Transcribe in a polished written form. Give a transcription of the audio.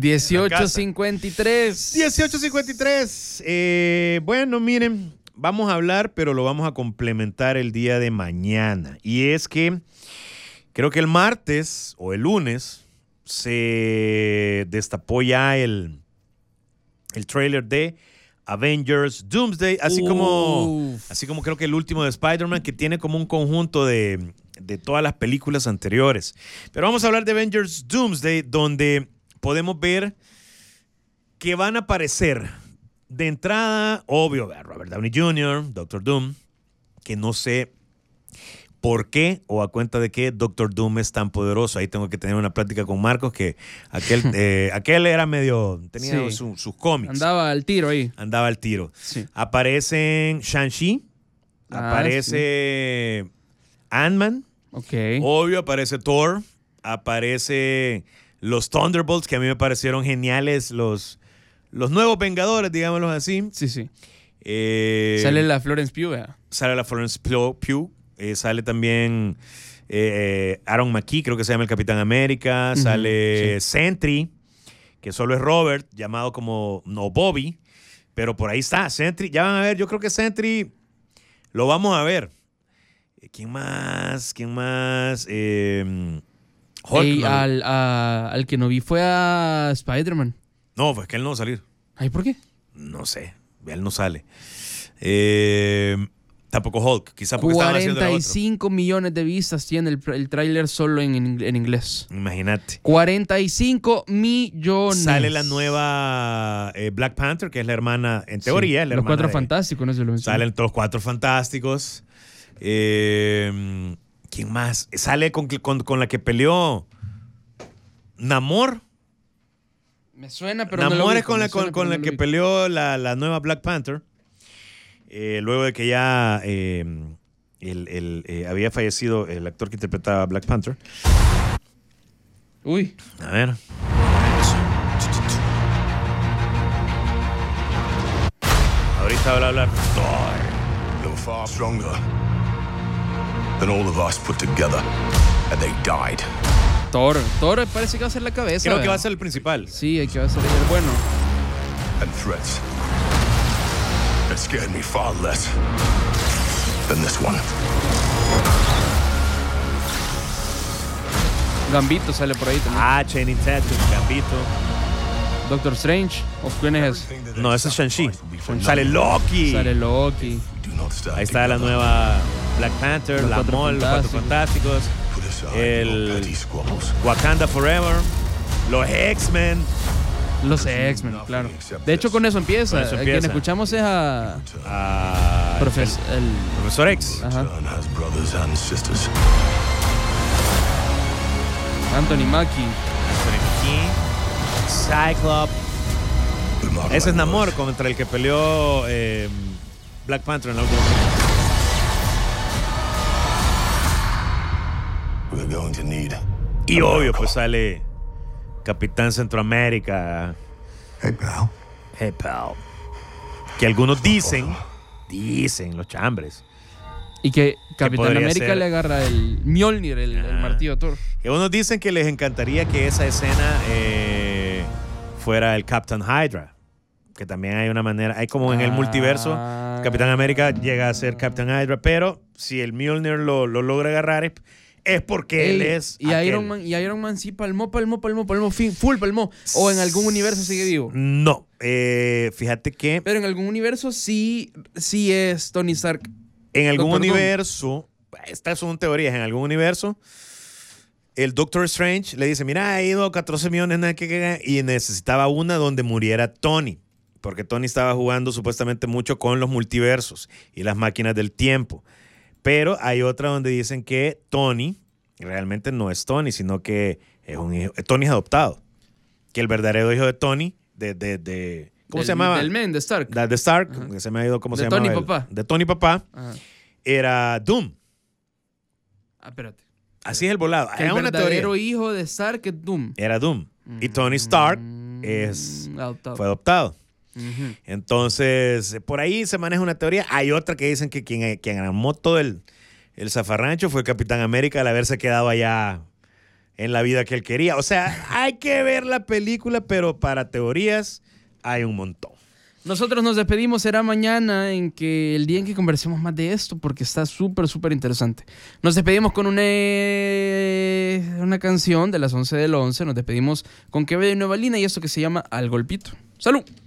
18:53. 18:53. Bueno, miren, vamos a hablar, pero lo vamos a complementar el día de mañana. Y es que creo que el martes o el lunes se destapó ya el trailer de Avengers Doomsday, así como creo que el último de Spider-Man, que tiene como un conjunto de todas las películas anteriores. Pero vamos a hablar de Avengers Doomsday, donde podemos ver que van a aparecer de entrada, obvio, Robert Downey Jr., Doctor Doom, que no sé por qué o a cuenta de qué Doctor Doom es tan poderoso. Ahí tengo que tener una plática con Marcos, que aquel era medio, tenía sus cómics. Andaba al tiro ahí. Andaba al tiro. Sí. Aparecen Shang-Chi, aparece Ant-Man, obvio, aparece Thor, aparece los Thunderbolts, que a mí me parecieron geniales, los nuevos Vengadores, digámoslo así. Sí. Sale la Florence Pugh, ¿verdad? Sale la Florence Pugh. Sale también Aaron McKee, creo que se llama el Capitán América. Sale Sentry, que solo es Robert, llamado como Bobby. Pero por ahí está, Sentry. Ya van a ver, yo creo que Sentry lo vamos a ver. ¿Quién más? Hulk. Al que no vi fue a Spider-Man. No, pues que él no va a salir. ¿Ay, por qué? No sé, él no sale. Tampoco Hulk, quizá porque estaban haciendo el otro. 45 millones de vistas tiene el tráiler solo en inglés. Imagínate. 45 millones. Sale la nueva Black Panther, que es la hermana, en teoría, la los hermana Cuatro Fantásticos, no se lo mencioné. Salen todos los Cuatro Fantásticos. ¿Quién más? Sale con la que peleó Namor. Me suena, pero Namor no lo es con la que peleó la nueva Black Panther. Luego de que ya había fallecido el actor que interpretaba a Black Panther. Uy. A ver. Ahorita va a hablar Thor. You're far stronger than all of us put together, and they died. Thor parece que va a ser la cabeza. Creo que va a ser el principal. Sí, que va a ser el bueno. And threats that scared me far less than this one. Gambito sale por ahí también. Channing Tatum, Gambito. Doctor Strange. ¿Quién es? No, ese es Shang-Chi. Sale Loki. Ahí está la nueva Black Panther, los Cuatro Fantásticos, el Wakanda Forever, los X-Men. Los X-Men, claro. De hecho, con eso empieza. Quien escuchamos es el Profesor X. Ajá. Anthony Mackie. Cyclops. Ese es Namor, contra el que peleó Black Panther en la última película. Y obvio, pues sale Capitán Centroamérica. Hey, pal. Que algunos dicen los chambres. Y que Capitán América le agarra el Mjolnir, el martillo a Thor. Que unos dicen que les encantaría que esa escena fuera el Captain Hydra. Que también hay una manera, hay como en el multiverso, Capitán América llega a ser Captain Hydra, pero si el Mjolnir lo logra agarrar es porque él es Iron Man sí palmó, full palmó. O en algún universo sigue vivo. No, fíjate que... Pero en algún universo sí es Tony Stark. En algún universo, estas son teorías, en algún universo, el Doctor Strange le dice, mira, ha ido 14 millones y necesitaba una donde muriera Tony. Porque Tony estaba jugando supuestamente mucho con los multiversos y las máquinas del tiempo. Pero hay otra donde dicen que Tony realmente no es Tony, sino que es un hijo. Tony es adoptado. Que el verdadero hijo de Tony, ¿cómo se llamaba? Del men, de Stark. De Stark, que se me ha ido, ¿cómo se llamaba? Tony Papá. De Tony Papá. Ajá. Era Doom. Espérate. Así es el volado. Que el verdadero hijo de Stark es Doom. Era Doom. Y Tony Stark fue adoptado. Entonces, por ahí se maneja una teoría. Hay otra que dicen que quien armó todo el zafarrancho fue el Capitán América al haberse quedado allá en la vida que él quería. O sea, hay que ver la película, pero para teorías hay un montón. Nosotros nos despedimos, será mañana el día en que conversemos más de esto, porque está súper, súper interesante. Nos despedimos con una canción de las 11 del 11, nos despedimos con Quevedo y Nueva Línea y esto que se llama Al Golpito. ¡Salud!